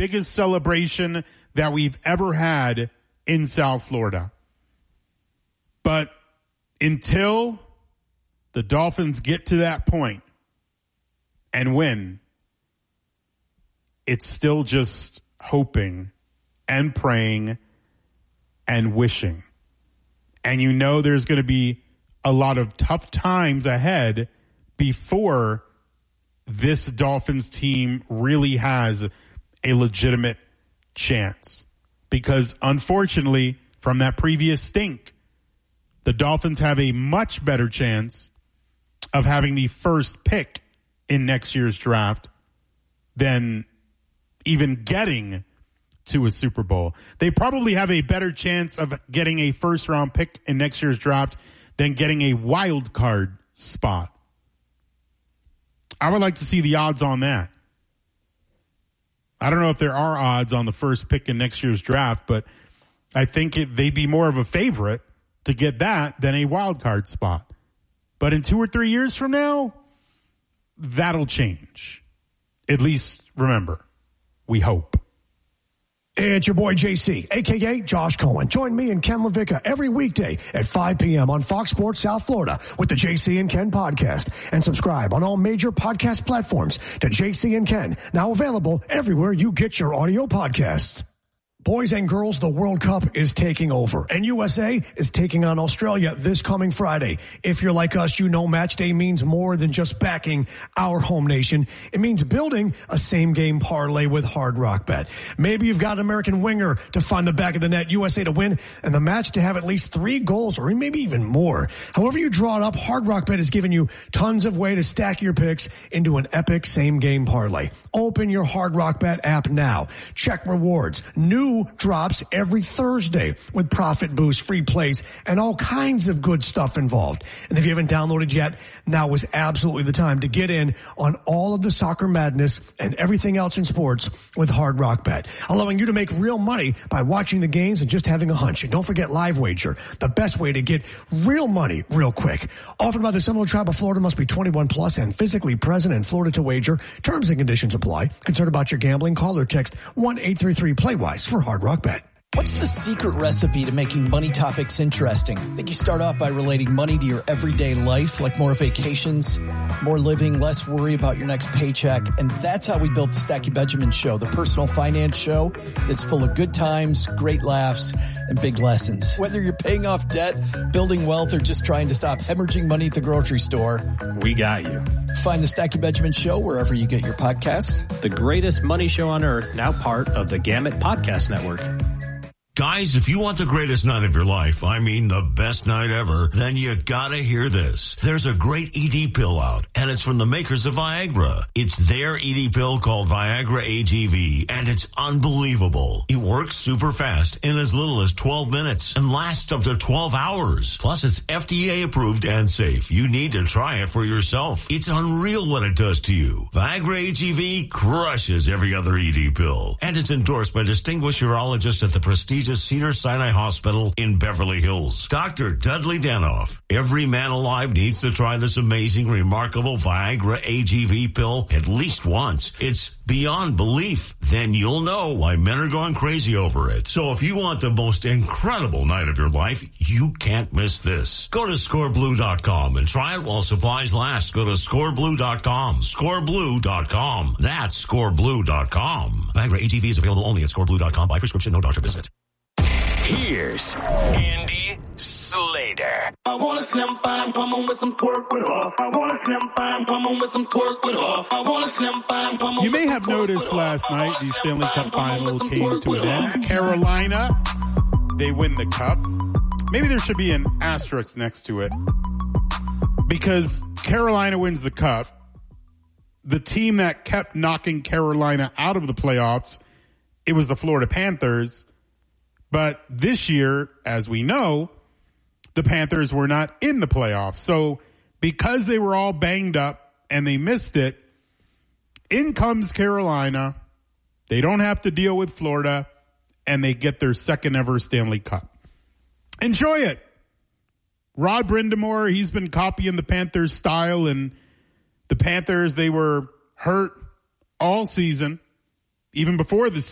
biggest celebration that we've ever had in South Florida. But until the Dolphins get to that point and win, it's still just hoping and praying and wishing. And you know there's going to be a lot of tough times ahead before this Dolphins team really has a legitimate chance. Because unfortunately, from that previous stink, the Dolphins have a much better chance of having the first pick in next year's draft than even getting to a Super Bowl. They probably have a better chance of getting a first-round pick in next year's draft than getting a wild card spot. I would like to see the odds on that. I don't know if there are odds on the first pick in next year's draft, but I think they'd be more of a favorite to get that than a wild card spot. But in 2 or 3 years from now, that'll change. At least, remember, we hope. It's your boy JC, a.k.a. Josh Cohen. Join me and Ken LaVicka every weekday at 5 p.m. on Fox Sports South Florida with the JC and Ken podcast. And subscribe on all major podcast platforms to JC and Ken, now available everywhere you get your audio podcasts. Boys and girls, the World Cup is taking over, and USA is taking on Australia this coming Friday. If you're like us, you know match day means more than just backing our home nation. It means building a same-game parlay with Hard Rock Bet. Maybe you've got an American winger to find the back of the net, USA to win, and the match to have at least 3 goals or maybe even more. However you draw it up, Hard Rock Bet has given you tons of way to stack your picks into an epic same-game parlay. Open your Hard Rock Bet app now. Check rewards. New drops every Thursday with profit boost, free plays, and all kinds of good stuff involved. And if you haven't downloaded yet, now is absolutely the time to get in on all of the soccer madness and everything else in sports with Hard Rock Bet, allowing you to make real money by watching the games and just having a hunch. And don't forget Live Wager, the best way to get real money real quick. Offered by the Seminole Tribe of Florida, must be 21 plus and physically present in Florida to wager. Terms and conditions apply. Concerned about your gambling? Call or text 1-833-PLAY-WISE for Hard Rock Bet. What's the secret recipe to making money topics interesting? I think you start off by relating money to your everyday life, like more vacations, more living, less worry about your next paycheck. And that's how we built the Stacky Benjamin Show, the personal finance show that's full of good times, great laughs, and big lessons. Whether you're paying off debt, building wealth, or just trying to stop hemorrhaging money at the grocery store, we got you. Find the Stacky Benjamin Show wherever you get your podcasts. The greatest money show on earth, now part of the Gamut Podcast Network. Guys, if you want the greatest night of your life, I mean the best night ever, then you gotta hear this. There's a great ED pill out, and it's from the makers of Viagra. It's their ED pill called Viagra AGV, and it's unbelievable. It works super fast in as little as 12 minutes and lasts up to 12 hours. Plus, it's FDA approved and safe. You need to try it for yourself. It's unreal what it does to you. Viagra AGV crushes every other ED pill, and it's endorsed by distinguished urologists at the prestigious Cedars-Sinai Hospital in Beverly Hills. Dr. Dudley Danoff. Every man alive needs to try this amazing, remarkable Viagra AGV pill at least once. It's beyond belief. Then you'll know why men are going crazy over it. So if you want the most incredible night of your life, you can't miss this. Go to scoreblue.com and try it while supplies last. Go to scoreblue.com. Scoreblue.com. That's scoreblue.com. Viagra AGV is available only at scoreblue.com by prescription, no doctor visit. Here's Andy Slater. I want a slim fine woman with some twerk with off. I want a slim fine woman with some twerk with off. I want a slim fine woman. You may have noticed last night the Stanley Cup final came to an end. Carolina, they win the cup. Maybe there should be an asterisk next to it. Because Carolina wins the cup. The team that kept knocking Carolina out of the playoffs, it was the Florida Panthers. But this year, as we know, the Panthers were not in the playoffs. So because they were all banged up and they missed it, in comes Carolina. They don't have to deal with Florida, and they get their second ever Stanley Cup. Enjoy it. Rod Brindamore, he's been copying the Panthers style, and the Panthers, they were hurt all season, even before the